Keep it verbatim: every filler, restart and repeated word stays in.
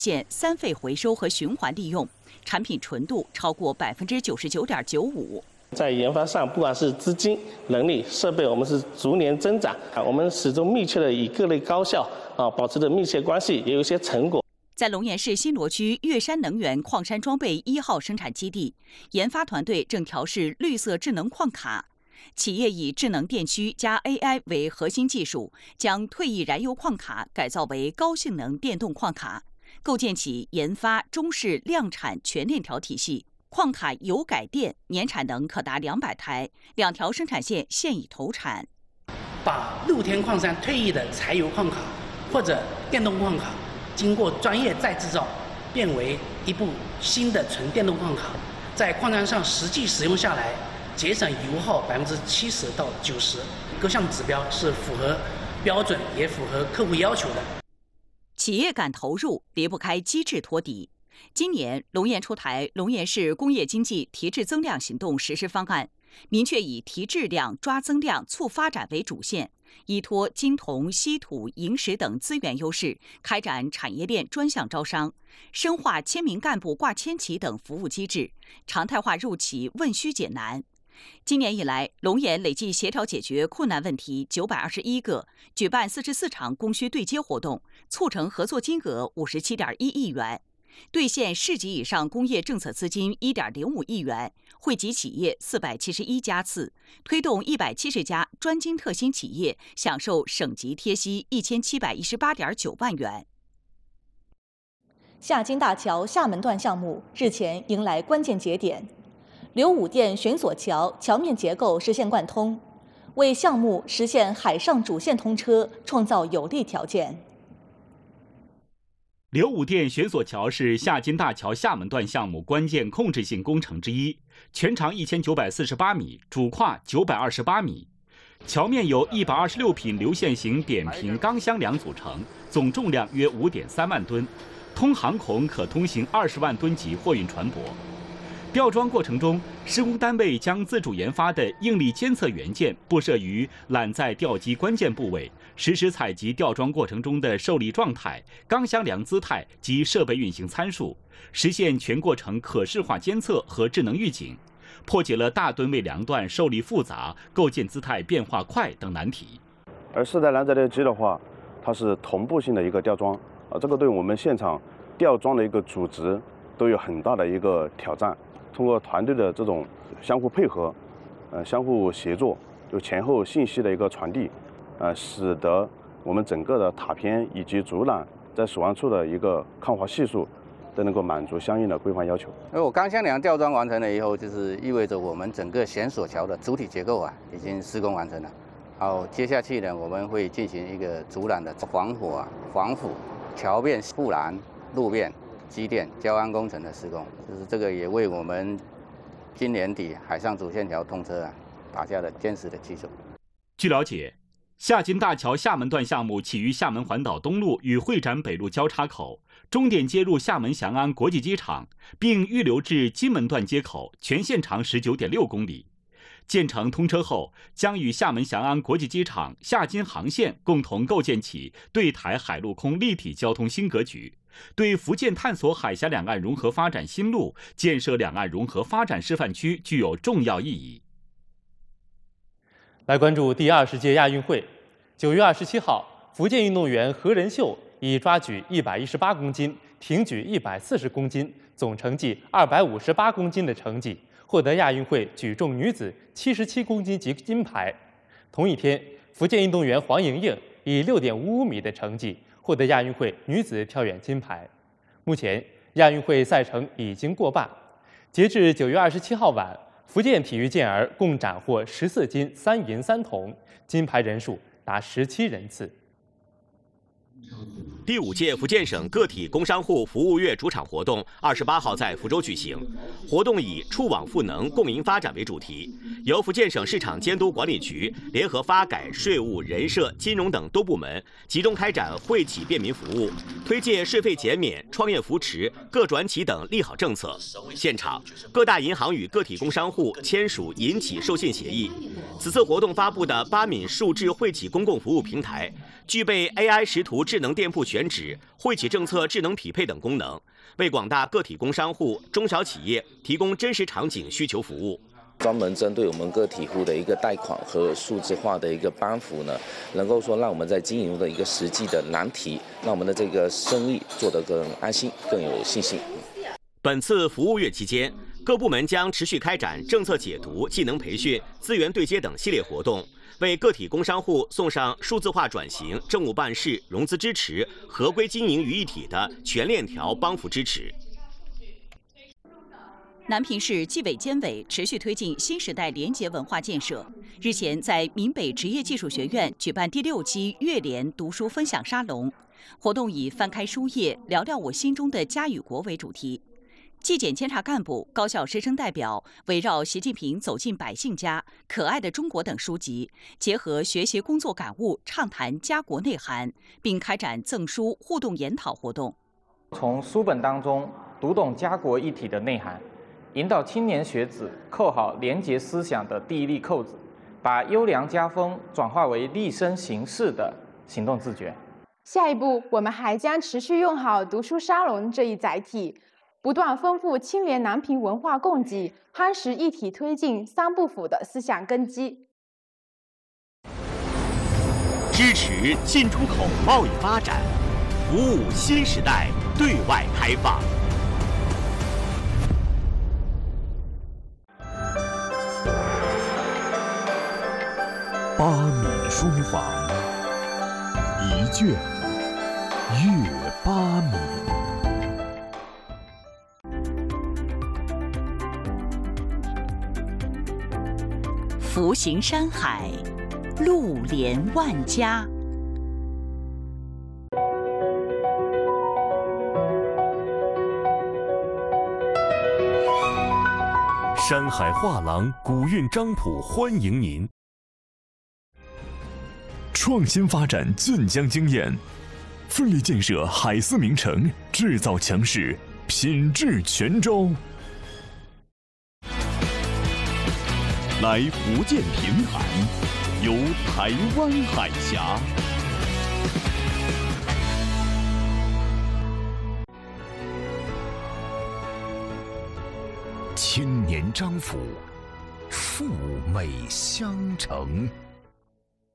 建三废回收和循环利用，产品纯度超过百分之九十九点九五。 在研发上，不管是资金、能力、设备，我们是逐年增长。啊，我们始终密切的与各类高校啊保持着密切关系，也有一些成果。 在龙岩市新罗区岳山能源矿山装备一号生产基地，研发团队正调试绿色智能矿卡。企业以智能电驱加 A I 为核心技术，将退役燃油矿卡改造为高性能电动矿卡，构建起研发、中试、量产全链条体系。 矿卡油改电年产能可达两百台，两条生产线现已投产。 把露天矿山退役的柴油矿卡或者电动矿卡，经过专业再制造，变为一部新的纯电动矿卡，在矿山上实际使用下来，节省油耗百分之七十到九十，各项指标是符合标准，也符合客户要求的。 企业敢投入，离不开机制托底。 今年，龙岩出台《龙岩市工业经济提质增量行动实施方案》，明确以提质量、抓增量、促发展为主线，依托金铜、稀土、萤石等资源优势，开展产业链专项招商，深化千名干部挂千旗等服务机制，常态化入企问需解难。今年以来，龙岩累计协调解决困难问题九百二十一个，举办四十四场供需对接活动，促成合作金额五十七点一亿元。 兑现市级以上工业政策资金一点零五亿元，惠及企业四百七十一家次，推动一百七十家专精特新企业享受省级贴息一千七百一十八点九万元。 夏津大桥厦门段项目日前迎来关键节点，流武店悬索桥桥面结构实现贯通，为项目实现海上主线通车创造有利条件。 流武店悬索桥是夏津大桥厦门段项目关键控制性工程之一，全长一千九百四十八米，主跨九百二十八米。桥面由一百二十六品流线型扁平钢箱梁组成，总重量约五点三万吨，通航孔可通行二十万吨级货运船舶。吊装过程中，施工单位将自主研发的应力监测元件布设于缆在吊机关键部位。 实时采集吊装过程中的受力状态、钢箱梁姿态及设备运行参数，实现全过程可视化监测和智能预警，破解了大吨位梁段受力复杂、构件姿态变化快等难题。 而四代拦截吊机的话，它是同步性的一个吊装，啊，这个对我们现场吊装的一个组织都有很大的一个挑战。通过团队的这种相互配合，呃，相互协作，就前后信息的一个传递。 呃，使得我们整个的塔片以及主缆在锁完处的一个抗滑系数都能够满足相应的规范要求。 因为我钢箱梁吊装完成了以后，就是意味着我们整个悬索桥的主体结构啊已经施工完成了。好，接下去呢，我们会进行一个主缆的防火、啊、防腐、桥面护栏、路面、机电、交安工程的施工，就是这个也为我们今年底海上主线桥通车啊打下了坚实的基础。 据了解。 夏津大桥厦门段项目起于厦门环岛东路与会展北路交叉口，终点接入厦门翔安国际机场，并预留至金门段接口，全线长 十九点六公里。建成通车后，将与厦门翔安国际机场、夏津航线共同构建起对台海陆空立体交通新格局，对福建探索海峡两岸融合发展新路、建设两岸融合发展示范区具有重要意义。 来关注第二十届亚运会。九月二十七号，福建运动员何仁秀以抓举一百一十八公斤、挺举一百四十公斤，总成绩二百五十八公斤的成绩，获得亚运会举重女子七十七公斤级金牌。同一天，福建运动员黄莹莹以六点五五米的成绩获得亚运会女子跳远金牌。目前，亚运会赛程已经过半，截至九月二十七号晚。 福建体育健儿共斩获十四金三银三铜，金牌人数达十七人次。 第五届福建省个体工商户服务月主场活动二十八号在福州举行。活动以“触网赋能，共赢发展”为主题，由福建省市场监督管理局联合发改、税务、人社、金融等多部门，集中开展惠企便民服务，推介税费减免、创业扶持、个转企等利好政策。现场，各大银行与个体工商户签署银企授信协议。此次活动发布的八闽数智惠企公共服务平台，具备 A I 识图智能店铺选址、惠企政策智能匹配等功能，为广大个体工商户、中小企业提供真实场景需求服务。 专门针对我们个体户的一个贷款和数字化的一个帮扶呢，能够说让我们在经营的一个实际的难题，让我们的这个生意做得更安心、更有信心。 本次服务月期间，各部门将持续开展政策解读、技能培训、资源对接等系列活动，为个体工商户送上数字化转型、政务办事、融资支持、合规经营于一体的全链条帮扶支持。 南平市纪委监委持续推进新时代廉洁文化建设。日前，在闽北职业技术学院举办第六期月联读书分享沙龙，活动以“翻开书页，聊聊我心中的家与国”为主题。纪检监察干部、高校师生代表围绕《习近平走进百姓家》《可爱的中国》等书籍，结合学习工作感悟，畅谈家国内涵，并开展赠书互动研讨活动。 从书本当中读懂家国一体的内涵，引导青年学子扣好廉洁思想的第一粒扣子，把优良家风转化为立身行事的行动自觉。 下一步，我们还将持续用好读书沙龙这一载体，不断丰富青年南平文化供给，夯实一体推进三不腐的思想根基。 支持进出口贸易发展，服务新时代对外开放。 八米书房，一卷阅八米。 福行山海，路连万家。 山海画廊古韵章谱欢迎您。创新发展俊江经验，奋力建设海思名城，制造强势，品质全招。来福建平潭，游台湾海峡。青年张府，赴美相城。